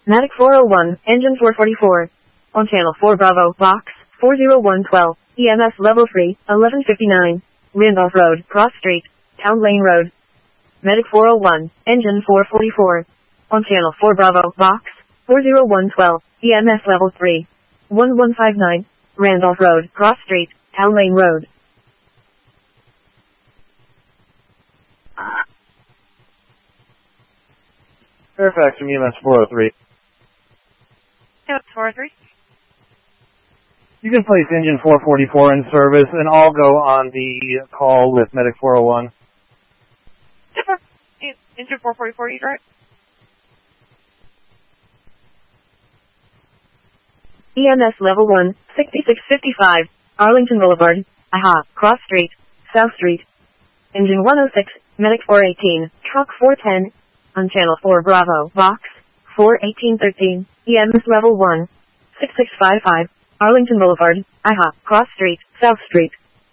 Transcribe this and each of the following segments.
Matic 401, engine 444. On channel 4 Bravo, box 40112, EMS level 3, 1159. Randolph Road, Cross Street, Town Lane Road. Medic 401, engine 444. On channel 4 Bravo, box 40112, EMS level 3, 1159. Randolph Road, Cross Street, Town Lane Road. Fairfax from EMS 403. EMS 403. You can place engine 444 in service, and I'll go on the call with Medic 401. Engine 444, you right? EMS level 1, 6655, Arlington Boulevard, Cross Street, South Street. Engine 106, Medic 418, Truck 410. On channel 4 Bravo, box 41813, EMS level 1, 6655, Arlington Boulevard, Cross Street, South Street.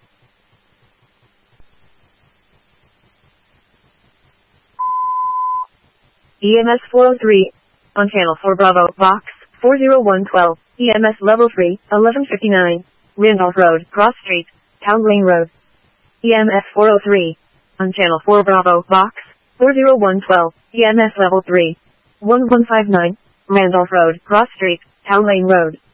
EMS 403, on channel 4 Bravo, box 40112, EMS level 3, 1159, Randolph Road, Cross Street, Town Lane Road. EMS 403, on channel 4 Bravo, box 40112, EMS level 3, 1159, Randolph Road, Cross Street, Town Lane Road.